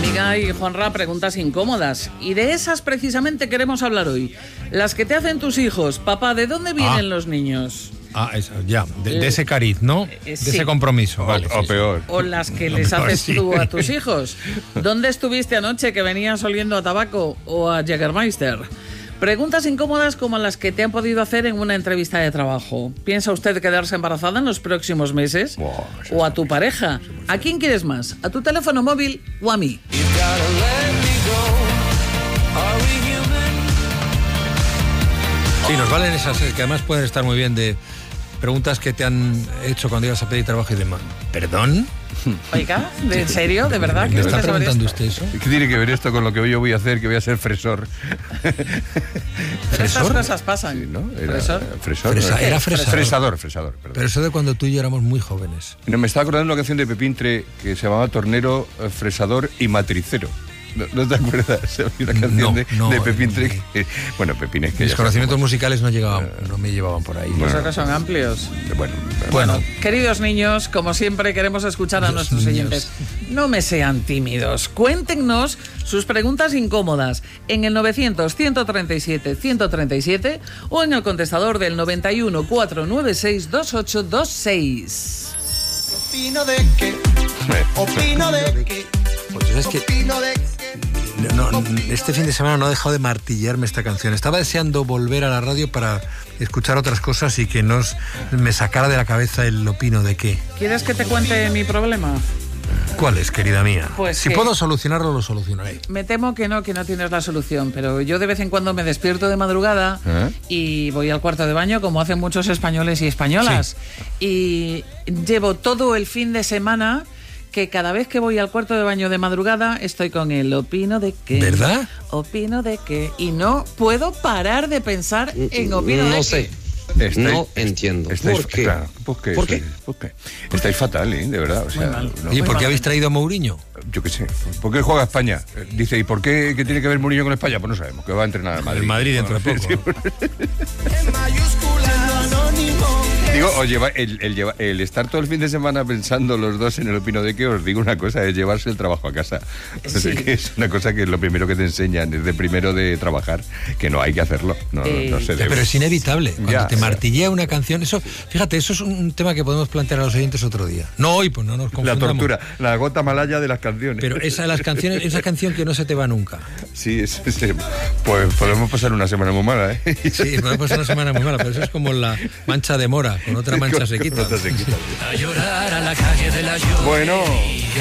Amiga y Juanra, preguntas incómodas. Y de esas precisamente queremos hablar hoy. Las que te hacen tus hijos. Papá, ¿de dónde vienen los niños? Eso, ya, de ese cariz, ¿no? De ese compromiso, vale. O peor. O las que les haces tú a tus hijos. ¿Dónde estuviste anoche que venías oliendo a tabaco o a Jägermeister? Preguntas incómodas como las que te han podido hacer en una entrevista de trabajo. ¿Piensa usted quedarse embarazada en los próximos meses? ¿O a tu pareja? ¿A quién quieres más? ¿A tu teléfono móvil o a mí? Sí, nos valen esas, que además pueden estar muy bien, de preguntas que te han hecho cuando ibas a pedir trabajo y demás. ¿Perdón? Oiga, ¿en serio? ¿De verdad? ¿Me está preguntando usted eso? ¿Qué tiene que ver esto con lo que yo voy a hacer, que voy a ser fresor? Estas cosas pasan. Sí, ¿no? ¿Fresor? Era fresador. Fresador, perdón. Pero eso de cuando tú y yo éramos muy jóvenes. No, me estaba acordando de una canción de Pepintre que se llamaba Tornero, Fresador y Matricero. ¿No te acuerdas? Había una canción de Pepintre que... Bueno, Pepín es que... Mis conocimientos musicales no me llevaban por ahí. Bueno, que son amplios. Bueno. Queridos niños, como siempre queremos escuchar a nuestros oyentes. No me sean tímidos. Cuéntenos sus preguntas incómodas en el 900-137-137 o en el contestador del 91-496-2826. Opino de que... Pues es que este fin de semana no he dejado de martillarme esta canción. Estaba deseando volver a la radio para escuchar otras cosas y que me sacara de la cabeza el opino de qué. ¿Quieres que te cuente mi problema? ¿Cuál es, querida mía? Pues si puedo solucionarlo, lo solucionaré. Me temo que no tienes la solución, pero yo de vez en cuando me despierto de madrugada y voy al cuarto de baño, como hacen muchos españoles y españolas, y llevo todo el fin de semana que cada vez que voy al cuarto de baño de madrugada estoy con el opino de qué. ¿Verdad? Opino de qué. Y no puedo parar de pensar en opino de qué. No sé. No entiendo. ¿Por qué? Claro, ¿Por qué? Estáis fatal, de verdad. O sea, ¿Y por qué habéis traído a Mourinho? Yo qué sé. ¿Por qué juega España? Dice, ¿y por qué tiene que ver Mourinho con España? Pues no sabemos, que va a entrenar al Madrid. El Madrid dentro de poco. En mayúscula, anónimo. Digo, el estar todo el fin de semana pensando los dos en el opino de qué, os digo una cosa, es llevarse el trabajo a casa. Sí. Que es una cosa que es lo primero que te enseñan desde primero de trabajar, que no hay que hacerlo. No se debe. Pero es inevitable. Cuando te martillea una canción, eso es un tema que podemos plantear a los oyentes otro día. No hoy, pues no nos confundamos. La tortura, la gota malaya de las canciones. Pero esa canción que no se te va nunca. Sí, pues podemos pasar una semana muy mala, ¿eh? Sí, podemos pasar una semana muy mala, pero eso es como la mancha de mora, con otra mancha se quita. Bueno.